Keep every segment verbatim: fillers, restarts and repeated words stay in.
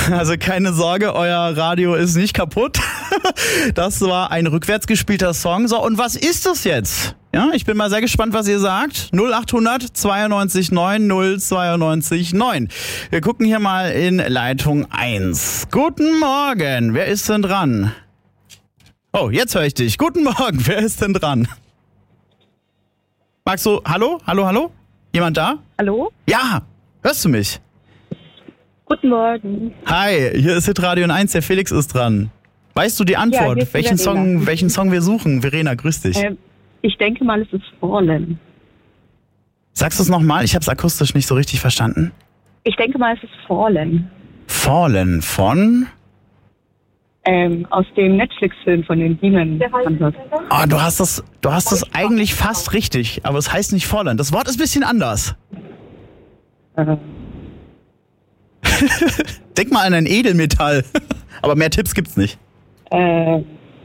Also keine Sorge, euer Radio ist nicht kaputt. Das war ein rückwärts gespielter Song. So, und was ist das jetzt? Ja, ich bin mal sehr gespannt, was ihr sagt. null achthundert zweiundneunzig neun null zweiundneunzig neun. Wir gucken hier mal in Leitung eins. Guten Morgen, wer ist denn dran? Oh, jetzt höre ich dich. Guten Morgen, wer ist denn dran? Magst du, hallo, hallo, hallo? Jemand da? Hallo? Ja, hörst du mich? Guten Morgen. Hi, hier ist Hitradio eins, der Felix ist dran. Weißt du die Antwort, Ja, hier ist welchen, Verena. Song, welchen Song wir suchen? Verena, grüß dich. Ähm, ich denke mal, es ist Fallen. Sagst du es nochmal? Ich habe es akustisch nicht so richtig verstanden. Ich denke mal, es ist Fallen. Fallen von... Ähm, aus dem Netflix-Film von den Demon Hunters. Ah, du hast das, du hast das eigentlich fast richtig, aber es heißt nicht Fallen. Das Wort ist ein bisschen anders. Äh, Denk mal an ein Edelmetall. Aber mehr Tipps gibt's nicht. äh,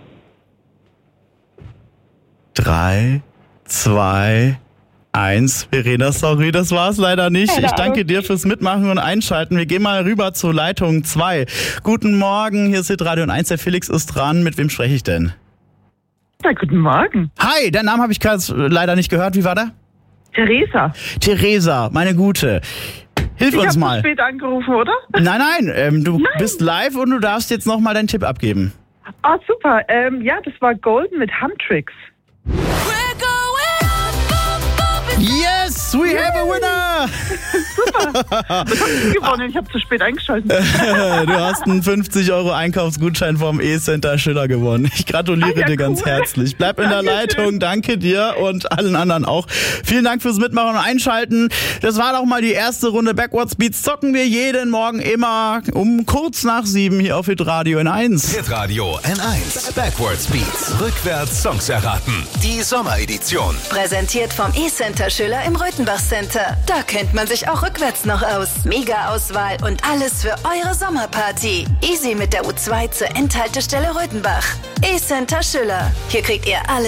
Drei, zwei, eins. Verena, sorry, das war's leider nicht. Keine Ich danke Ahnung. dir fürs Mitmachen und Einschalten. Wir gehen mal rüber zur Leitung zwei. Guten Morgen, hier ist Hitradio eins, der Felix ist dran. Mit wem spreche ich denn? Ja, guten Morgen. Hi, deinen Namen habe ich gerade leider nicht gehört. Wie war der? Theresa. Theresa, meine Gute. Hilf Ich uns habe mal. zu spät angerufen, oder? Nein, nein, ähm, du Nein. bist live und du darfst jetzt nochmal deinen Tipp abgeben. Ah, super. Ähm, ja, das war Golden mit Humtrix. Yes, we have a winner! Das habe ich gewonnen. Ich habe zu spät eingeschaltet. Du hast einen fünfzig Euro Einkaufsgutschein vom E-Center Schiller gewonnen. Ich gratuliere Ah, ja, dir ganz cool. herzlich. Bleib in der Dankeschön. Leitung, danke dir und allen anderen auch. Vielen Dank fürs Mitmachen und Einschalten. Das war doch mal die erste Runde Backwards Beats. Zocken wir jeden Morgen immer um kurz nach sieben hier auf Hitradio N eins. Hitradio N eins. Backwards Beats. Rückwärts Songs erraten. Die Sommeredition. Präsentiert vom E-Center Schiller im Röthenbach Center. Da kennt man sich auch rückwärts noch aus. Mega-Auswahl und alles für eure Sommerparty. Easy mit der U zwei zur Endhaltestelle Röthenbach. E-Center Schiller. Hier kriegt ihr alles